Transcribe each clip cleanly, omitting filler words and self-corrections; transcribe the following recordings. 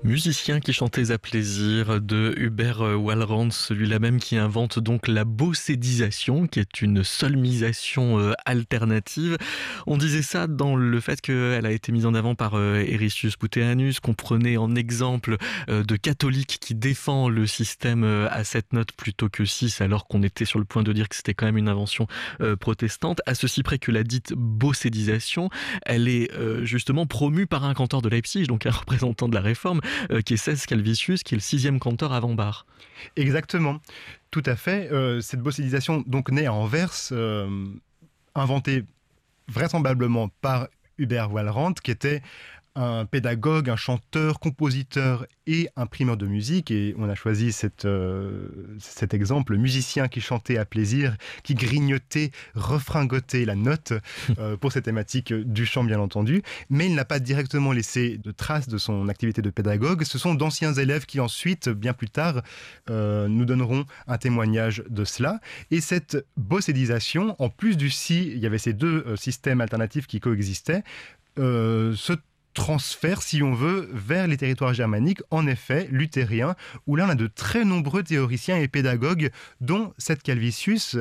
Musicien qui chantait à plaisir de Hubert Walrand, celui-là même qui invente donc la bossédisation, qui est une solmisation alternative. On disait ça dans le fait qu'elle a été mise en avant par Ericius Puteanus, qu'on prenait en exemple de catholique qui défend le système à 7 notes plutôt que 6, alors qu'on était sur le point de dire que c'était quand même une invention protestante, à ceci près que la dite bossédisation, elle est justement promue par un cantor de Leipzig, donc un représentant de la Réforme, qui est Cesc Calvisius, qui est le 6e cantor avant Bach. Exactement, tout à fait. Cette bossédisation donc née à Anvers, inventée vraisemblablement par Hubert Walrand, qui était un pédagogue, un chanteur, compositeur et imprimeur de musique. Et on a choisi cet exemple, musicien qui chantait à plaisir, qui grignotait, refringotait la note pour cette thématique du chant, bien entendu. Mais il n'a pas directement laissé de traces de son activité de pédagogue. Ce sont d'anciens élèves qui ensuite, bien plus tard, nous donneront un témoignage de cela. Et cette bossédisation, en plus du si, il y avait ces deux systèmes alternatifs qui coexistaient, se transfert, si on veut, vers les territoires germaniques, en effet, luthériens, où là on a de très nombreux théoriciens et pédagogues, dont Cesc Calvisius,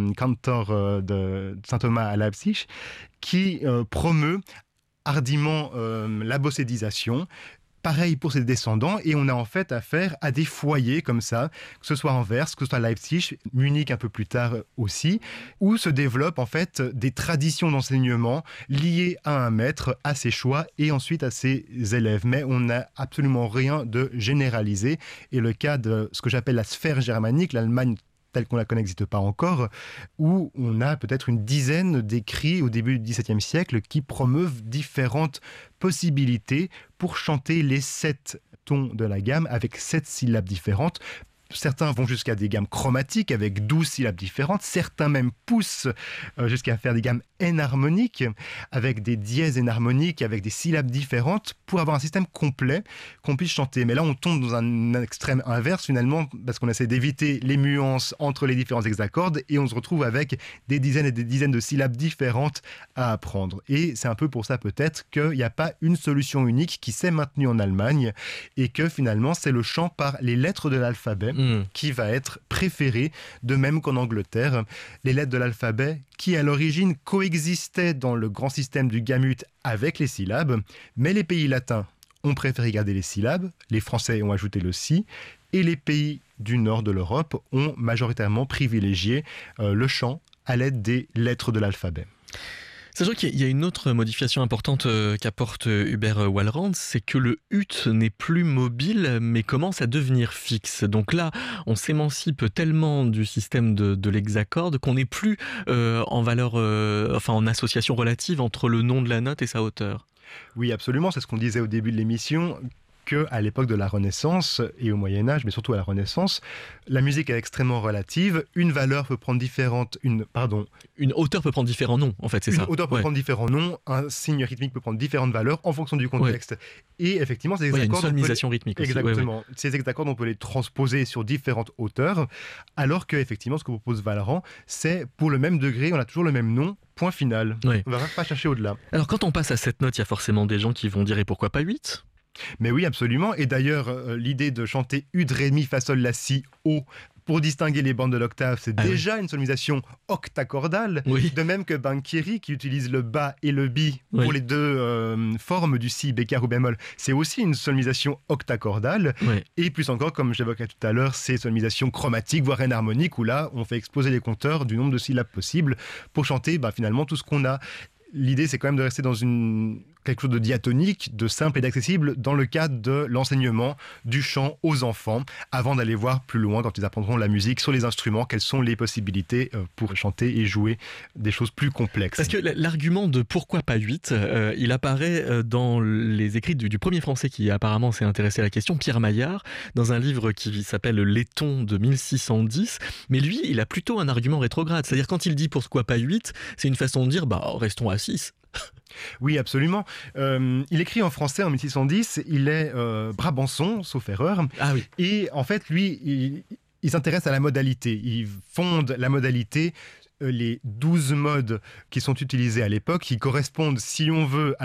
cantor de Saint Thomas à Leipzig, qui promeut hardiment la bossédisation. Pareil pour ses descendants, et on a en fait affaire à des foyers comme ça, que ce soit Anvers, que ce soit Leipzig, Munich un peu plus tard aussi, où se développent en fait des traditions d'enseignement liées à un maître, à ses choix et ensuite à ses élèves. Mais on n'a absolument rien de généralisé, et le cas de ce que j'appelle la sphère germanique, l'Allemagne telle qu'on la connaît n'existe pas encore, où on a peut-être une dizaine d'écrits au début du XVIIe siècle qui promeuvent différentes possibilités pour chanter les 7 tons de la gamme avec 7 syllabes différentes. Certains vont jusqu'à des gammes chromatiques avec 12 syllabes différentes. Certains même poussent jusqu'à faire des gammes énharmoniques avec des dièses énharmoniques, avec des syllabes différentes pour avoir un système complet qu'on puisse chanter. Mais là, on tombe dans un extrême inverse finalement parce qu'on essaie d'éviter les nuances entre les différents hexacordes et on se retrouve avec des dizaines et des dizaines de syllabes différentes à apprendre. Et c'est un peu pour ça peut-être qu'il n'y a pas une solution unique qui s'est maintenue en Allemagne et que finalement, c'est le chant par les lettres de l'alphabet qui va être préféré, de même qu'en Angleterre. Les lettres de l'alphabet qui, à l'origine, coexistaient dans le grand système du gamut avec les syllabes, mais les pays latins ont préféré garder les syllabes, les Français ont ajouté le si, et les pays du nord de l'Europe ont majoritairement privilégié le chant à l'aide des lettres de l'alphabet. Sachant qu'il y a une autre modification importante qu'apporte Hubert Walrand, c'est que le ut n'est plus mobile mais commence à devenir fixe. Donc là, on s'émancipe tellement du système de l'hexacorde qu'on n'est plus en valeur, en association relative entre le nom de la note et sa hauteur. Oui, absolument, c'est ce qu'on disait au début de l'émission, qu'à l'époque de la Renaissance et au Moyen-Âge, mais surtout à la Renaissance, la musique est extrêmement relative. Une valeur peut prendre Une hauteur peut prendre différents noms, en fait, c'est ça. Une hauteur peut prendre différents noms, un signe rythmique peut prendre différentes valeurs en fonction du contexte. Et effectivement, ces hexacordes... il y a une solmisation rythmique aussi. Exactement. Ces hexacordes, on peut les transposer sur différentes hauteurs, alors que, effectivement, ce que propose Walrand, c'est pour le même degré, on a toujours le même nom, point final. On ne va pas chercher au-delà. Alors, quand on passe à 7 notes, il y a forcément des gens qui vont dire « et pourquoi pas 8 ?» Mais oui, absolument. Et d'ailleurs, l'idée de chanter Ud, Ré, Mi, Fa, Sol, La, Si, O pour distinguer les bandes de l'octave, c'est déjà une solmisation octacordale. De même que Banchieri, qui utilise le Ba et le Bi pour les deux formes du Si, Bécard ou bémol, c'est aussi une solmisation octacordale. Et plus encore, comme j'évoquais tout à l'heure, c'est solmisation chromatique, voire énharmonique, où là, on fait exploser les compteurs du nombre de syllabes possibles pour chanter finalement tout ce qu'on a. L'idée, c'est quand même de rester dans quelque chose de diatonique, de simple et d'accessible dans le cadre de l'enseignement du chant aux enfants, avant d'aller voir plus loin quand ils apprendront la musique sur les instruments, quelles sont les possibilités pour chanter et jouer des choses plus complexes. Parce que l'argument de pourquoi pas 8, il apparaît dans les écrits du premier Français qui apparemment s'est intéressé à la question, Pierre Maillard, dans un livre qui s'appelle Letton de 1610, mais lui, il a plutôt un argument rétrograde, c'est-à-dire quand il dit pourquoi pas 8, c'est une façon de dire restons à 6. Oui, absolument. Il écrit en français en 1610, il est brabançon, sauf erreur. Ah oui. Et en fait, lui, il s'intéresse à la modalité. Il fonde la modalité, les 12 modes qui sont utilisés à l'époque, qui correspondent, si on veut, à nos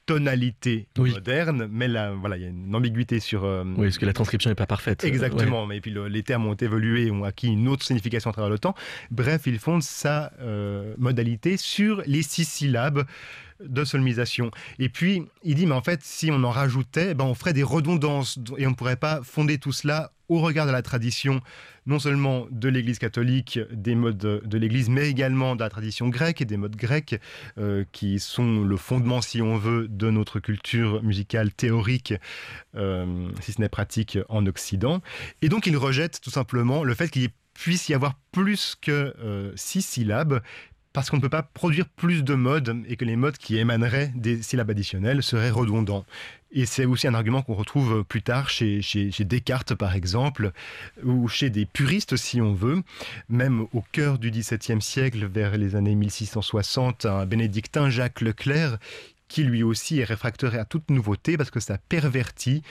tonalité Oui. moderne, mais là, voilà, il y a une ambiguïté sur... Oui, parce que la transcription n'est pas parfaite. Exactement, Ouais. mais puis les termes ont évolué, ont acquis une autre signification à travers le temps. Bref, il fonde sa modalité sur les 6 syllabes de solmisation. Et puis, il dit, mais en fait, si on en rajoutait, on ferait des redondances et on ne pourrait pas fonder tout cela au regard de la tradition, non seulement de l'Église catholique, des modes de l'Église, mais également de la tradition grecque et des modes grecs, qui sont le fondement, si on veut, de notre culture musicale théorique, si ce n'est pratique, en Occident. Et donc, il rejette tout simplement le fait qu'il puisse y avoir plus que 6 syllabes, parce qu'on ne peut pas produire plus de modes et que les modes qui émaneraient des syllabes additionnelles seraient redondants. Et c'est aussi un argument qu'on retrouve plus tard chez Descartes, par exemple, ou chez des puristes, si on veut. Même au cœur du XVIIe siècle, vers les années 1660, un bénédictin, Jacques Leclerc, qui lui aussi est réfractaire à toute nouveauté parce que ça pervertit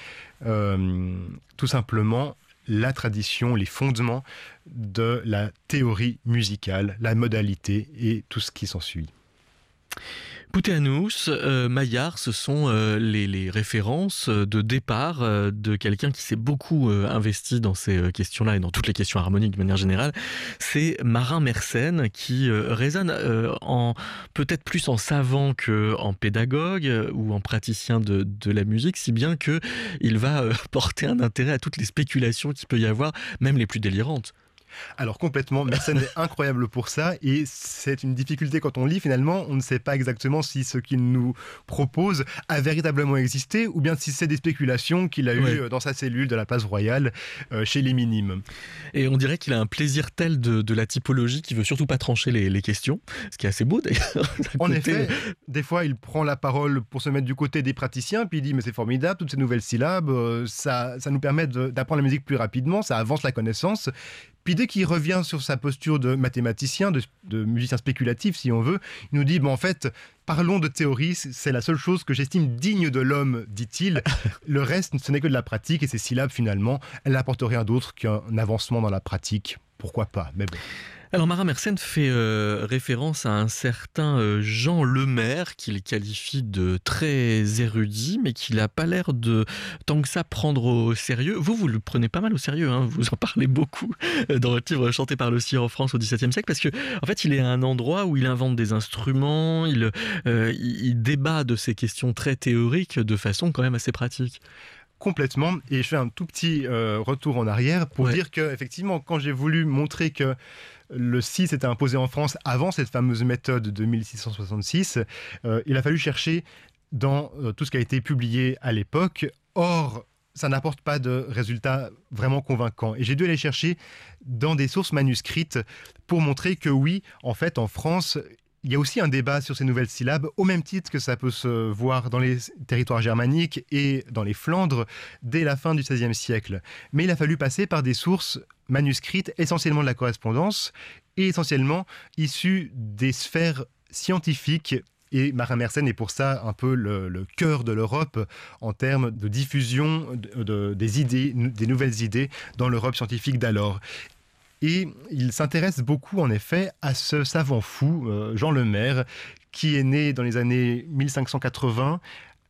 tout simplement la tradition, les fondements de la théorie musicale, la modalité et tout ce qui s'ensuit. Puteanus, Maillard, ce sont les références de départ de quelqu'un qui s'est beaucoup investi dans ces questions-là et dans toutes les questions harmoniques de manière générale. C'est Marin Mersenne qui résonne peut-être plus en savant qu'en pédagogue ou en praticien de la musique, si bien qu'il va porter un intérêt à toutes les spéculations qu'il peut y avoir, même les plus délirantes. Alors complètement, Mersenne est incroyable pour ça et c'est une difficulté quand on lit finalement, on ne sait pas exactement si ce qu'il nous propose a véritablement existé ou bien si c'est des spéculations qu'il a eues dans sa cellule de la place royale chez les minimes. Et on dirait qu'il a un plaisir tel de la typologie qu'il veut surtout pas trancher les questions, ce qui est assez beau d'ailleurs. En effet, des fois il prend la parole pour se mettre du côté des praticiens puis il dit mais c'est formidable, toutes ces nouvelles syllabes, ça nous permet d'apprendre la musique plus rapidement, ça avance la connaissance. Puis dès qu'il revient sur sa posture de mathématicien, de musicien spéculatif si on veut, il nous dit en fait, parlons de théorie, c'est la seule chose que j'estime digne de l'homme, dit-il. Le reste, ce n'est que de la pratique et ces syllabes finalement, elles n'apportent rien d'autre qu'un avancement dans la pratique. Pourquoi pas, mais bon. Alors Marin Mersenne fait référence à un certain Jean Lemaire qu'il qualifie de très érudit, mais qu'il n'a pas l'air de tant que ça prendre au sérieux. Vous le prenez pas mal au sérieux, hein, vous en parlez beaucoup dans votre livre Chanté par le cire en France au XVIIe siècle, parce que en fait il est à un endroit où il invente des instruments, il débat de ces questions très théoriques de façon quand même assez pratique. Complètement, et je fais un tout petit retour en arrière pour dire que effectivement, quand j'ai voulu montrer que le 6 était imposé en France avant cette fameuse méthode de 1666, il a fallu chercher dans tout ce qui a été publié à l'époque. Or, ça n'apporte pas de résultats vraiment convaincants. Et j'ai dû aller chercher dans des sources manuscrites pour montrer que oui, en fait, en France, il y a aussi un débat sur ces nouvelles syllabes, au même titre que ça peut se voir dans les territoires germaniques et dans les Flandres dès la fin du XVIe siècle. Mais il a fallu passer par des sources manuscrites, essentiellement de la correspondance, et essentiellement issues des sphères scientifiques. Et Marin Mersenne est pour ça un peu le cœur de l'Europe en termes de diffusion des idées, des nouvelles idées dans l'Europe scientifique d'alors. Et il s'intéresse beaucoup, en effet, à ce savant fou, Jean Lemaire, qui est né dans les années 1580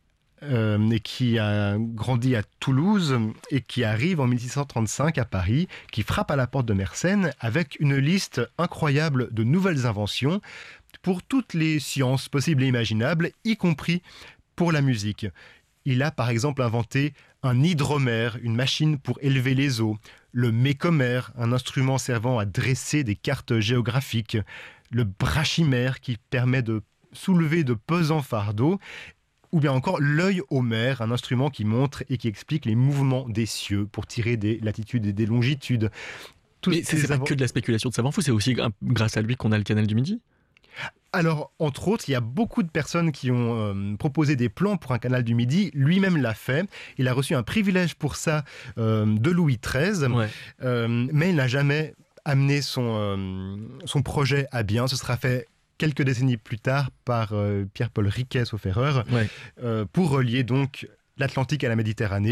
et qui a grandi à Toulouse et qui arrive en 1635 à Paris, qui frappe à la porte de Mersenne avec une liste incroyable de nouvelles inventions pour toutes les sciences possibles et imaginables, y compris pour la musique. Il a par exemple inventé un hydromère, une machine pour élever les eaux, le mécomère, un instrument servant à dresser des cartes géographiques, le brachymère qui permet de soulever de pesants fardeaux, ou bien encore l'œil homère, un instrument qui montre et qui explique les mouvements des cieux pour tirer des latitudes et des longitudes. Mais c'est pas que de la spéculation de savant fou, c'est aussi grâce à lui qu'on a le canal du Midi. Alors, entre autres, il y a beaucoup de personnes qui ont proposé des plans pour un canal du Midi. Lui-même l'a fait. Il a reçu un privilège pour ça de Louis XIII, mais il n'a jamais amené son projet à bien. Ce sera fait quelques décennies plus tard par Pierre-Paul Riquet, sauf erreur, pour relier donc l'Atlantique à la Méditerranée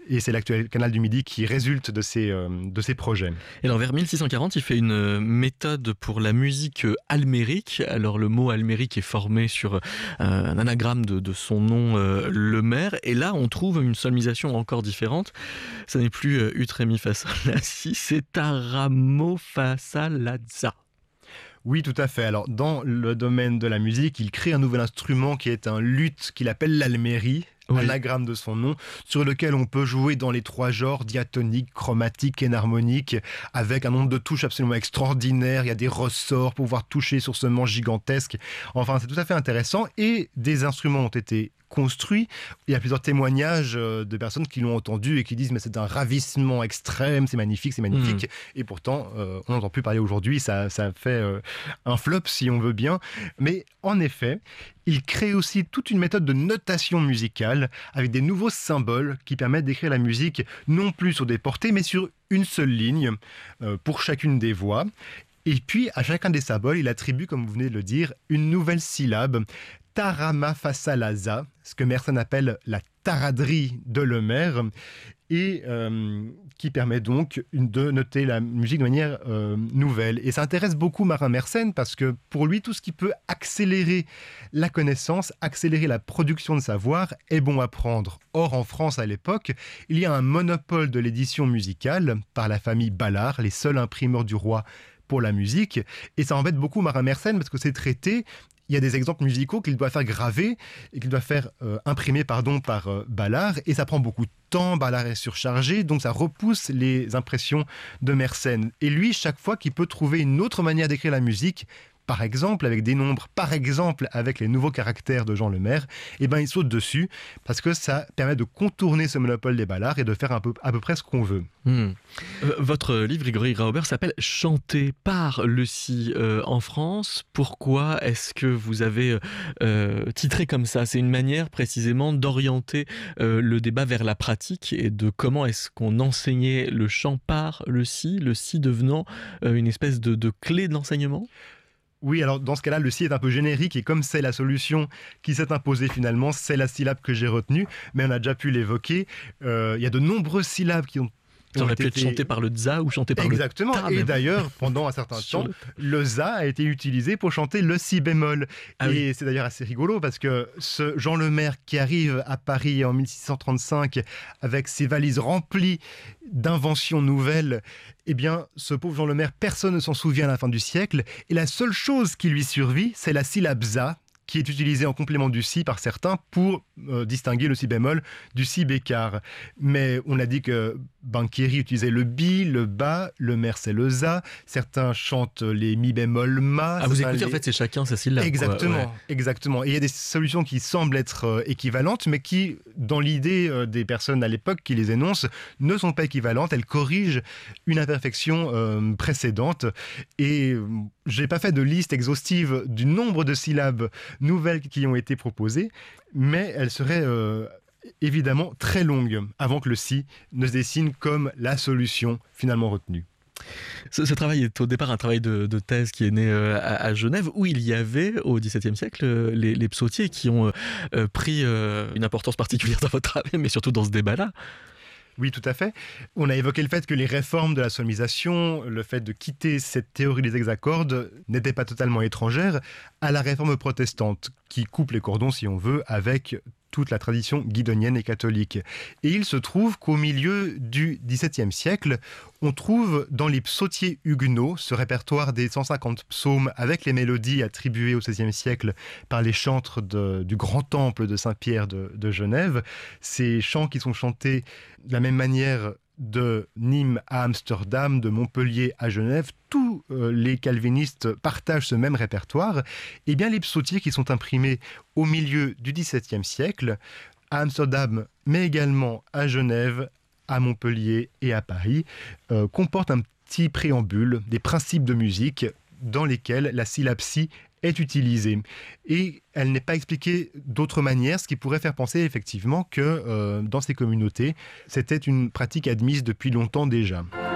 Et c'est l'actuel canal du Midi qui résulte de ces projets. Et alors vers 1640, il fait une méthode pour la musique almérique. Alors le mot almérique est formé sur un anagramme de son nom, le maire. Et là, on trouve une solmisation encore différente. Ça n'est plus ut ré mi fa sol la si, c'est taramo fa sa la za. Oui, tout à fait. Alors, dans le domaine de la musique, il crée un nouvel instrument qui est un luth qu'il appelle l'almérie, Oui. anagramme de son nom, sur lequel on peut jouer dans les 3 genres, diatonique, chromatique, énharmonique, avec un nombre de touches absolument extraordinaire. Il y a des ressorts pour pouvoir toucher sur ce manche gigantesque. Enfin, c'est tout à fait intéressant. Et des instruments ont été construits. Il y a plusieurs témoignages de personnes qui l'ont entendu et qui disent mais c'est un ravissement extrême, c'est magnifique, c'est magnifique. Et pourtant, on n'entend plus parler aujourd'hui. Ça fait un flop si on veut bien. Mais en effet, il crée aussi toute une méthode de notation musicale avec des nouveaux symboles qui permettent d'écrire la musique non plus sur des portées mais sur une seule ligne pour chacune des voix. Et puis, à chacun des symboles, il attribue, comme vous venez de le dire, une nouvelle syllabe. Tarama Fasalaza, ce que Mersenne appelle la taraderie de Lemaire, et qui permet donc de noter la musique de manière nouvelle. Et ça intéresse beaucoup Marin Mersenne parce que pour lui, tout ce qui peut accélérer la connaissance, accélérer la production de savoir est bon à prendre. Or, en France à l'époque, il y a un monopole de l'édition musicale par la famille Ballard, les seuls imprimeurs du roi pour la musique, et ça embête beaucoup Marin Mersenne parce que c'est traité. Il y a des exemples musicaux qu'il doit faire graver et qu'il doit faire imprimer par Ballard. Et ça prend beaucoup de temps, Ballard est surchargé, donc ça repousse les impressions de Mersenne. Et lui, chaque fois qu'il peut trouver une autre manière d'écrire la musique, par exemple avec des nombres, par exemple avec les nouveaux caractères de Jean Lemaire, eh ben, il saute dessus parce que ça permet de contourner ce monopole des Ballards et de faire à peu près ce qu'on veut. Votre livre, Grégory Grauber, s'appelle « Chanté par le si » en France. Pourquoi est-ce que vous avez titré comme ça ? C'est une manière précisément d'orienter le débat vers la pratique et de comment est-ce qu'on enseignait le chant par le si devenant une espèce de clé de l'enseignement ? Oui, alors dans ce cas-là, le si est un peu générique et comme c'est la solution qui s'est imposée finalement, c'est la syllabe que j'ai retenue, mais on a déjà pu l'évoquer. Il y a de nombreuses syllabes qui ont Ça aurait pu être chanté par le za ou chanté par Exactement. le ta. Et d'ailleurs, pendant un certain temps, le za a été utilisé pour chanter le si bémol. Ah et oui. c'est d'ailleurs assez rigolo parce que ce Jean Lemaire qui arrive à Paris en 1635 avec ses valises remplies d'inventions nouvelles, eh bien, ce pauvre Jean Lemaire, personne ne s'en souvient à la fin du siècle. Et la seule chose qui lui survit, c'est la syllabe za, qui est utilisé en complément du si par certains pour distinguer le si bémol du si bécard. Mais on a dit que Banchieri utilisait le bi, le ba, le mer c'est le za, certains chantent les mi bémol ma. Ah, vous écoutez, en fait, c'est chacun sa syllabe. Exactement, quoi. Ouais. Exactement. Et il y a des solutions qui semblent être équivalentes, mais qui, dans l'idée des personnes à l'époque qui les énoncent, ne sont pas équivalentes. Elles corrigent une imperfection précédente. Et je n'ai pas fait de liste exhaustive du nombre de syllabes nouvelles qui ont été proposées, mais elles seraient évidemment très longues avant que le si ne se dessine comme la solution finalement retenue. Ce travail est au départ un travail de thèse qui est né à Genève, où il y avait au XVIIe siècle les psautiers qui ont pris une importance particulière dans votre travail, mais surtout dans ce débat-là. Oui, tout à fait. On a évoqué le fait que les réformes de la solmisation, le fait de quitter cette théorie des hexacordes, n'étaient pas totalement étrangères à la réforme protestante, qui coupe les cordons, si on veut, avec toute la tradition guidonienne et catholique. Et il se trouve qu'au milieu du XVIIe siècle, on trouve dans les psautiers huguenots, ce répertoire des 150 psaumes avec les mélodies attribuées au XVIe siècle par les chantres du grand temple de Saint-Pierre de Genève, ces chants qui sont chantés de la même manière de Nîmes à Amsterdam, de Montpellier à Genève, tous les calvinistes partagent ce même répertoire. Et bien les psautiers qui sont imprimés au milieu du XVIIe siècle, à Amsterdam, mais également à Genève, à Montpellier et à Paris, comportent un petit préambule, des principes de musique dans lesquels la syllabe si est utilisée. Et elle n'est pas expliquée d'autre manière, ce qui pourrait faire penser effectivement que dans ces communautés, c'était une pratique admise depuis longtemps déjà.